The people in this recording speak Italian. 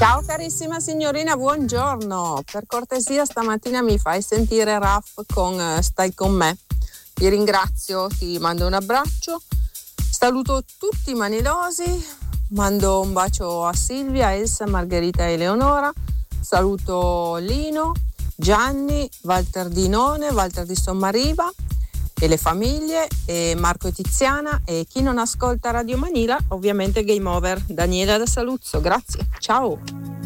Ciao carissima signorina, buongiorno. Per cortesia stamattina mi fai sentire Raf con Stai con me. Ti ringrazio, ti mando un abbraccio. Saluto tutti i manilosi, mando un bacio a Silvia, Elsa, Margherita e Eleonora. Saluto Lino, Gianni, Walter di None, Walter di Sommariva e le famiglie, e Marco e Tiziana, e chi non ascolta Radio Manila, ovviamente Game Over, Daniela da Saluzzo. Grazie, ciao.